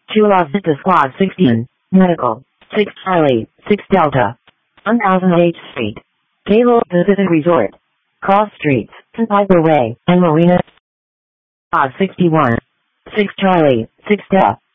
Chula Vista Squad 16, Medical, 6 Charlie, 6 Delta, 1000 H Street, Cable Pacific Resort, Cross Streets, Piper Way, and Marina. Squad 61, 6 Charlie, 6 Delta.